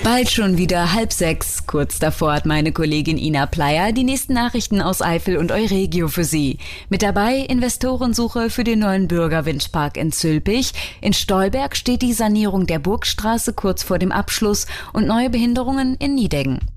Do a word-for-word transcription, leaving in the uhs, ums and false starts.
Bald schon wieder halb sechs. Kurz davor hat meine Kollegin Ina Pleyer die nächsten Nachrichten aus Eifel und Euregio für Sie. Mit dabei Investorensuche für den neuen Bürgerwindpark in Zülpich. In Stolberg steht die Sanierung der Burgstraße kurz vor dem Abschluss und neue Behinderungen in Nideggen.